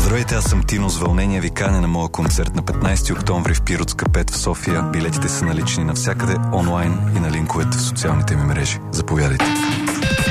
Здравейте, аз съм Тино. С вълнение ви каня на моя концерт на 15 октомври в Пиротска 5 в София. Билетите са налични навсякъде онлайн и на линковете в социалните ми мрежи. Заповядайте.